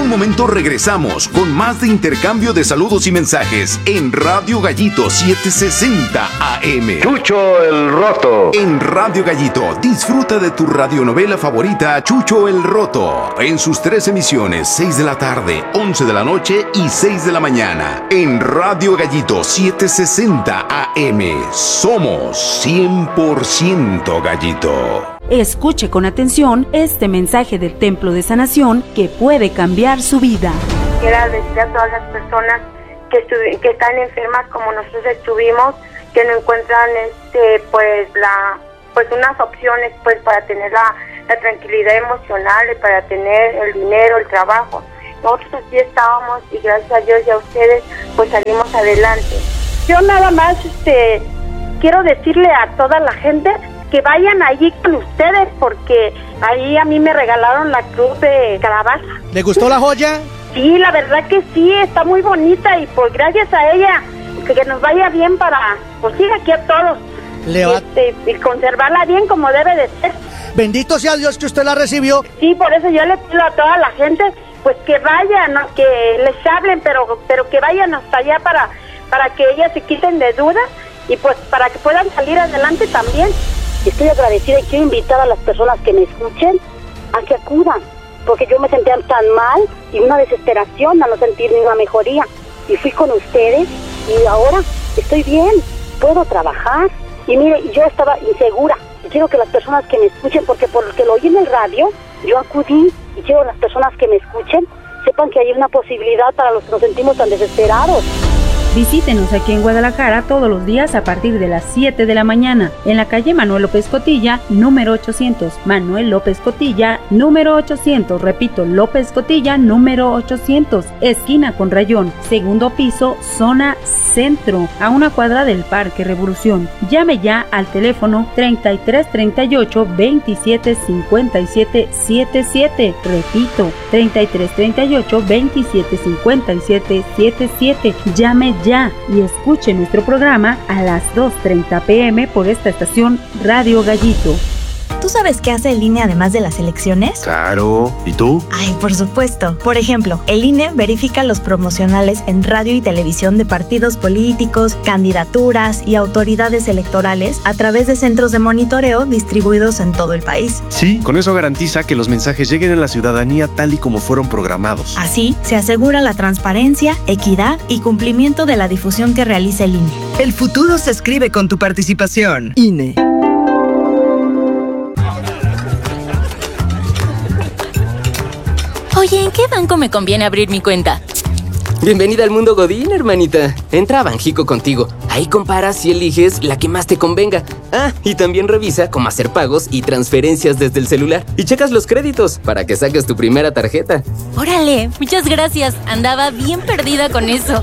un momento regresamos con más de intercambio de saludos y mensajes en Radio Gallito 760 AM. Chucho el Roto. En Radio Gallito, disfruta de tu radionovela favorita Chucho el Roto. En sus 3 emisiones, 6 de la tarde, 11 de la noche y 6 de la mañana. En Radio Gallito 760 AM. Somos 100% Gallito. Escuche con atención este mensaje del Templo de Sanación que puede cambiar su vida. Quiero decir a todas las personas que están enfermas como nosotros estuvimos, que no encuentran unas opciones para tener la tranquilidad emocional y para tener el dinero, el trabajo. Nosotros así estábamos y gracias a Dios y a ustedes pues salimos adelante. Yo nada más quiero decirle a toda la gente que vayan allí con ustedes, porque ahí a mí me regalaron la cruz de calabaza. ¿Le gustó la joya? Sí, la verdad que sí, está muy bonita y pues gracias a ella, que nos vaya bien para, pues sí, aquí a todos. Y conservarla bien como debe de ser. Bendito sea Dios que usted la recibió. Sí, por eso yo le pido a toda la gente, pues que vayan, ¿no? Que les hablen, pero que vayan hasta allá para que ellas se quiten de dudas y pues para que puedan salir adelante también. Estoy agradecida y quiero invitar a las personas que me escuchen a que acudan, porque yo me sentía tan mal y una desesperación a no sentir ninguna mejoría. Y fui con ustedes y ahora estoy bien, puedo trabajar. Y mire, yo estaba insegura y quiero que las personas que me escuchen, porque por lo que lo oí en el radio, yo acudí y quiero que las personas que me escuchen sepan que hay una posibilidad para los que nos sentimos tan desesperados. Visítenos aquí en Guadalajara todos los días a partir de las 7 de la mañana, en la calle Manuel López Cotilla, número 800. Manuel López Cotilla, número 800. Repito, López Cotilla, número 800. Esquina con Rayón, segundo piso, zona centro, a una cuadra del Parque Revolución. Llame ya al teléfono 3338 27 57 77. Repito, 3338 27 57 77. Llame ya y escuche nuestro programa a las 2:30 p.m. por esta estación Radio Gallito. ¿Tú sabes qué hace el INE además de las elecciones? Claro, ¿y tú? Ay, por supuesto. Por ejemplo, el INE verifica los promocionales en radio y televisión de partidos políticos, candidaturas y autoridades electorales a través de centros de monitoreo distribuidos en todo el país. Sí, con eso garantiza que los mensajes lleguen a la ciudadanía tal y como fueron programados. Así, se asegura la transparencia, equidad y cumplimiento de la difusión que realiza el INE. El futuro se escribe con tu participación. INE. Oye, ¿en qué banco me conviene abrir mi cuenta? Bienvenida al mundo Godín, hermanita. Entra a Banjico Contigo. Ahí comparas y eliges la que más te convenga. Ah, y también revisa cómo hacer pagos y transferencias desde el celular. Y checas los créditos para que saques tu primera tarjeta. ¡Órale! Muchas gracias. Andaba bien perdida con eso.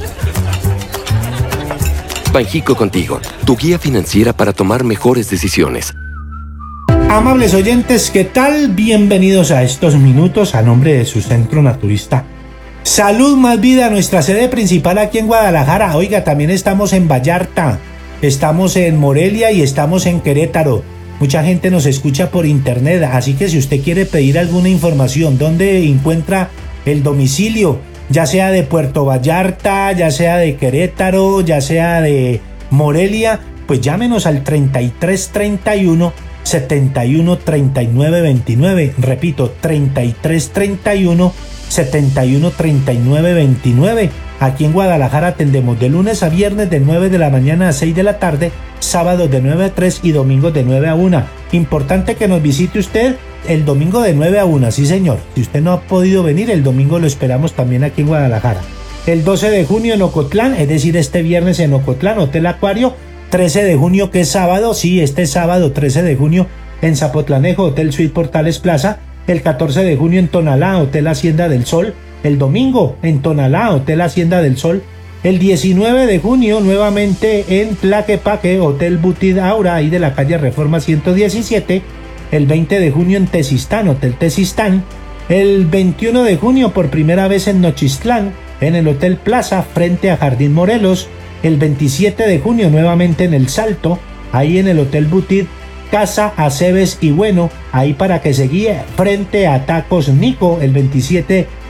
Banjico Contigo, tu guía financiera para tomar mejores decisiones. Amables oyentes, ¿qué tal? Bienvenidos a estos minutos a nombre de su centro naturista Salud Más Vida, nuestra sede principal aquí en Guadalajara. Oiga, también estamos en Vallarta, estamos en Morelia y estamos en Querétaro. Mucha gente nos escucha por internet, así que si usted quiere pedir alguna información, ¿dónde encuentra el domicilio? Ya sea de Puerto Vallarta, ya sea de Querétaro, ya sea de Morelia, pues llámenos al 3331 71 39 29. Repito, 3331 71 39 29. Aquí en Guadalajara atendemos de lunes a viernes de 9 de la mañana a 6 de la tarde, sábados de 9 a 3 y domingos de 9 a 1. Importante que nos visite usted el domingo de 9 a 1, sí señor. Si usted no ha podido venir, el domingo lo esperamos también aquí en Guadalajara. El 12 de junio en Ocotlán, es decir, este viernes en Ocotlán, Hotel Acuario. 13 de junio, que es sábado, sí, este sábado 13 de junio en Zapotlanejo, Hotel Suite Portales Plaza. El 14 de junio en Tonalá, Hotel Hacienda del Sol. El domingo en Tonalá, Hotel Hacienda del Sol. El 19 de junio nuevamente en Tlaquepaque, Hotel Butid Aura, ahí de la calle Reforma 117. El 20 de junio en Tezistán, Hotel Tezistán. El 21 de junio por primera vez en Nochistlán, en el Hotel Plaza, frente a Jardín Morelos. El 27 de junio nuevamente en El Salto, ahí en el Hotel Butid, Casa Aceves y Bueno, ahí para que se guíe, frente a Tacos Nico. El 27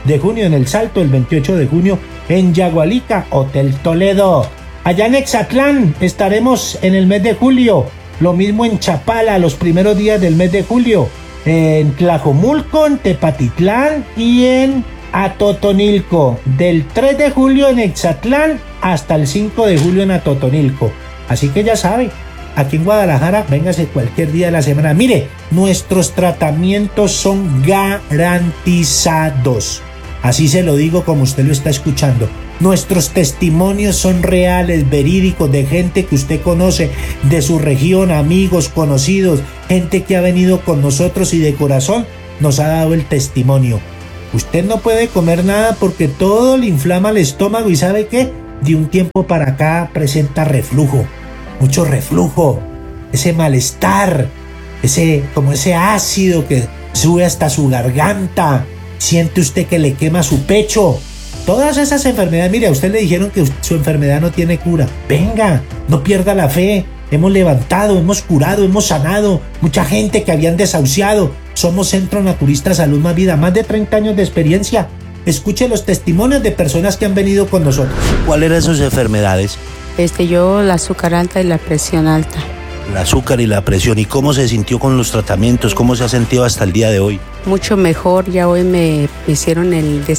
de junio en El Salto, el 28 de junio en Yagualica, Hotel Toledo. Allá en Exatlán estaremos en el mes de julio, lo mismo en Chapala los primeros días del mes de julio, en Tlajomulco, en Tepatitlán y en Atotonilco, del 3 de julio en Exatlán hasta el 5 de julio en Atotonilco. Así que ya sabe, aquí en Guadalajara, véngase cualquier día de la semana. Mire, nuestros tratamientos son garantizados. Así se lo digo como usted lo está escuchando. Nuestros testimonios son reales, verídicos, de gente que usted conoce, de su región, amigos, conocidos, gente que ha venido con nosotros y de corazón nos ha dado el testimonio. Usted no puede comer nada porque todo le inflama el estómago y ¿sabe qué? De un tiempo para acá presenta reflujo, mucho reflujo, ese malestar, ese ácido que sube hasta su garganta, siente usted que le quema su pecho. Todas esas enfermedades, mire, a usted le dijeron que su enfermedad no tiene cura. Venga, no pierda la fe. Hemos levantado, hemos curado, hemos sanado. Mucha gente que habían desahuciado. Somos Centro Naturista Salud Más Vida, más de 30 años de experiencia. Escuche los testimonios de personas que han venido con nosotros. ¿Cuáles eran sus enfermedades? Yo la azúcar alta y la presión alta. El azúcar y la presión. ¿Y cómo se sintió con los tratamientos? ¿Cómo se ha sentido hasta el día de hoy? Mucho mejor. Ya hoy me hicieron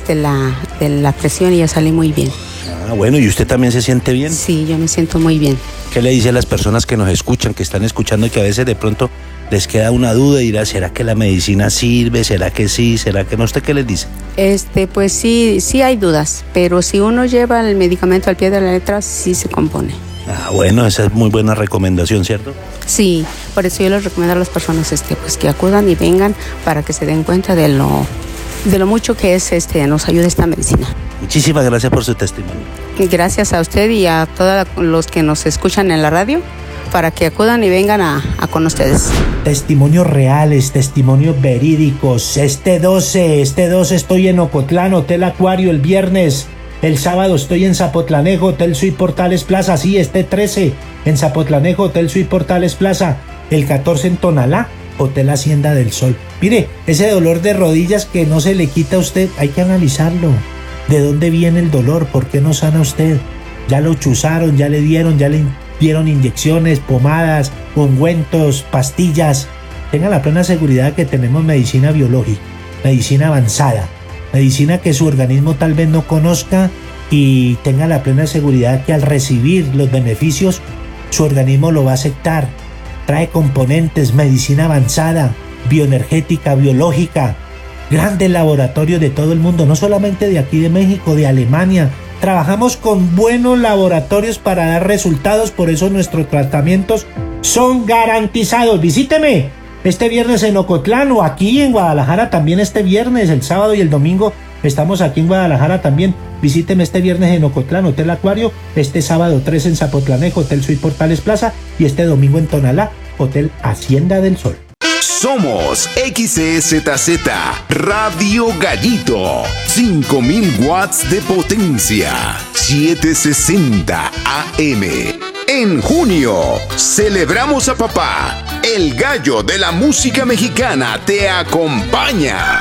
la presión y ya salí muy bien. Ah, bueno. ¿Y usted también se siente bien? Sí, yo me siento muy bien. ¿Qué le dice a las personas que nos escuchan, que están escuchando y que a veces de pronto les queda una duda y dirá, ¿será que la medicina sirve? ¿Será que sí? ¿Será que no? ¿Usted qué les dice? Pues sí hay dudas, pero si uno lleva el medicamento al pie de la letra, sí se compone. Ah, bueno, esa es muy buena recomendación, ¿cierto? Sí, por eso yo les recomiendo a las personas pues que acudan y vengan para que se den cuenta de lo mucho que es nos ayuda esta medicina. Muchísimas gracias por su testimonio. Gracias a usted y a todos los que nos escuchan en la radio, para que acudan y vengan a con ustedes. Testimonios reales, testimonios verídicos. Este 12 estoy en Ocotlán, Hotel Acuario el viernes. El sábado estoy en Zapotlanejo, Hotel Suite Portales Plaza. Sí, este 13 en Zapotlanejo, Hotel Suite Portales Plaza. El 14 en Tonalá, Hotel Hacienda del Sol. Mire, ese dolor de rodillas que no se le quita a usted, hay que analizarlo. ¿De dónde viene el dolor? ¿Por qué no sana usted? Ya lo chuzaron, ya le dieron inyecciones, pomadas, ungüentos, pastillas. Tenga la plena seguridad que tenemos medicina biológica, medicina avanzada, medicina que su organismo tal vez no conozca, y tenga la plena seguridad que al recibir los beneficios su organismo lo va a aceptar. Trae componentes, medicina avanzada, bioenergética, biológica, grandes laboratorios de todo el mundo, no solamente de aquí de México, de Alemania. Trabajamos con buenos laboratorios para dar resultados, por eso nuestros tratamientos son garantizados. Visíteme este viernes en Ocotlán o aquí en Guadalajara también este viernes, el sábado y el domingo estamos aquí en Guadalajara también. Visíteme este viernes en Ocotlán, Hotel Acuario, este sábado 3 en Zapotlanejo, Hotel Suite Portales Plaza, y este domingo en Tonalá, Hotel Hacienda del Sol. Somos XEZZ Radio Gallito, 5000 watts de potencia, 760 AM. En junio, celebramos a papá. El gallo de la música mexicana te acompaña.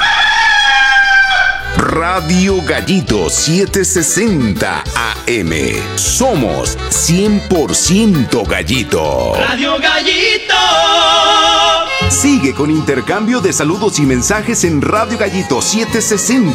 Radio Gallito 760 AM. Somos 100% Gallito. Radio Gallito. Sigue con intercambio de saludos y mensajes en Radio Gallito 760